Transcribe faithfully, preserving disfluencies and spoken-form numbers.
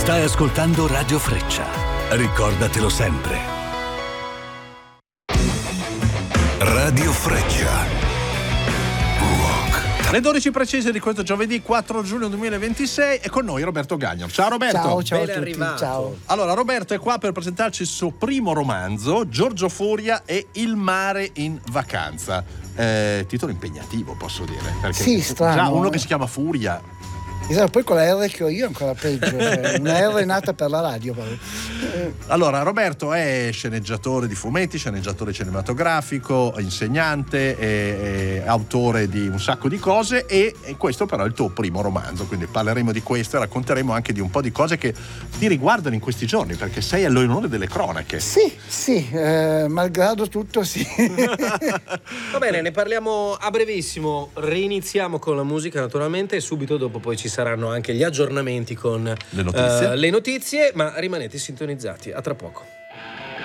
Stai ascoltando Radio Freccia. Ricordatelo sempre. Radio Freccia. Le dodici precise di questo giovedì quattro giugno duemilaventisei e con noi Roberto Gagno. Ciao Roberto. Ciao, ciao a Ben tutti. arrivato. Ciao. Allora Roberto è qua per presentarci il suo primo romanzo, Giorgio Furia e Il mare in vacanza. Eh, titolo impegnativo, posso dire. Perché Sì, strano. già uno che si chiama Furia. Esatto, poi con la R che ho io è ancora peggio, cioè, una R nata per la radio proprio. Eh, Allora, Roberto è sceneggiatore di fumetti, sceneggiatore cinematografico, insegnante, è, è autore di un sacco di cose e, e questo però è il tuo primo romanzo, quindi parleremo di questo e racconteremo anche di un po' di cose che ti riguardano in questi giorni, perché sei all'onore delle cronache. Sì, sì, eh, malgrado tutto sì. Va bene, ne parliamo a brevissimo. Reiniziamo con la musica naturalmente e subito dopo poi ci saranno anche gli aggiornamenti con Le notizie. eh, le notizie, ma rimanete sintonizzati. A tra poco.